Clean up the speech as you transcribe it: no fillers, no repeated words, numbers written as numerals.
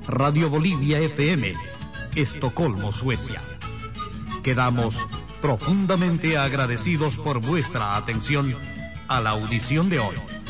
Radio Bolivia FM, Estocolmo, Suecia. Quedamos profundamente agradecidos por vuestra atención a la audición de hoy.